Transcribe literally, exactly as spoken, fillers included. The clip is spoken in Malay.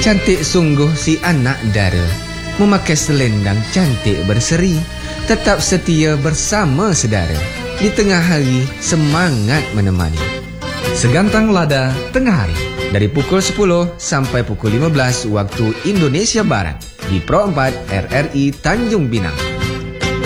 Cantik sungguh si anak dara, memakai selendang cantik berseri, tetap setia bersama sedara, di tengah hari semangat menemani. Segantang Lada Tengah Hari, Dari pukul sepuluh sampai pukul lima belas waktu Indonesia Barat, di Pro empat R R I Tanjung Pinang.